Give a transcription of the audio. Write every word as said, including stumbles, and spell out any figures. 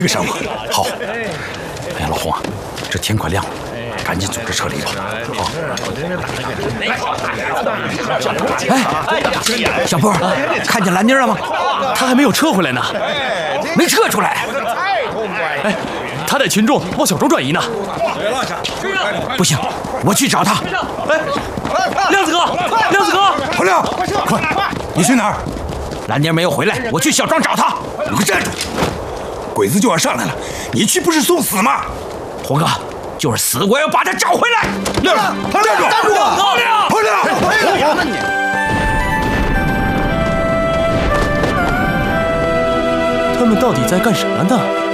这个上午好。哎呀，老洪啊，这天快亮了，赶紧组织撤离吧。好。哎，小波，看见兰妮了吗？ 他还没有撤回来呢。 没撤出来。 哎，他带群众往小庄转移呢。 不行，我去找他。 哎，亮子哥，亮子哥， 洪亮，快，你去哪儿？ 兰妮没有回来，我去小庄找他。 你给我站住！鬼子就要上来了，你去不是送死吗？ 洪哥，就是死我也要把他找回来。 亮子，站住！ 站住！ 洪亮，洪亮， 那你。 他们到底在干什么呢？